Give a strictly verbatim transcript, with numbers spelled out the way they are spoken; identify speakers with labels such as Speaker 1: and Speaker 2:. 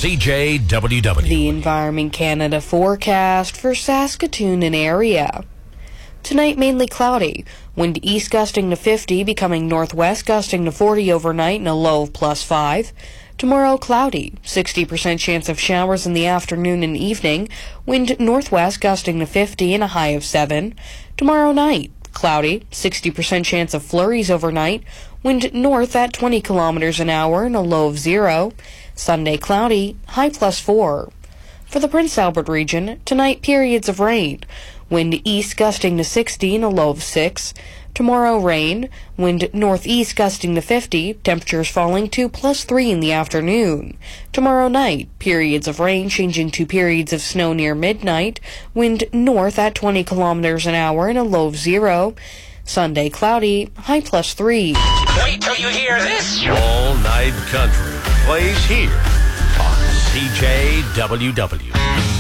Speaker 1: C J W W.
Speaker 2: The Environment Canada forecast for Saskatoon and area. Tonight, mainly cloudy. Wind east gusting to fifty, becoming northwest gusting to forty overnight and a low of plus five. Tomorrow, cloudy. sixty percent chance of showers in the afternoon and evening. Wind northwest gusting to fifty and a high of seven. Tomorrow night, cloudy. sixty percent chance of flurries overnight. Wind north at twenty kilometers an hour and a low of zero. Sunday, cloudy. High plus four. For the Prince Albert region, tonight periods of rain. Wind east gusting to sixty and a low of six. Tomorrow, rain. Wind northeast gusting to fifty. Temperatures falling to plus three in the afternoon. Tomorrow night, periods of rain changing to periods of snow near midnight. Wind north at twenty kilometers an hour and a low of zero. Sunday, cloudy. High plus three.
Speaker 1: Wait till you hear this. All Night Country plays here on C J W W.